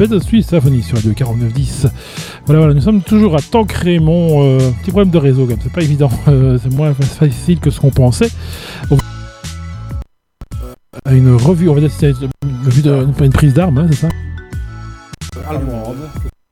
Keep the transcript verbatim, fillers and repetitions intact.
Best of Swiss Symphony sur Radio quarante-neuf dix. Voilà, voilà, nous sommes toujours à Tancrémont. Euh, petit problème de réseau, quand même, c'est pas évident. Euh, c'est moins facile que ce qu'on pensait. On... À une revue, on va dire, c'est une, une, une, une prise d'armes, hein, c'est ça ? Allemande.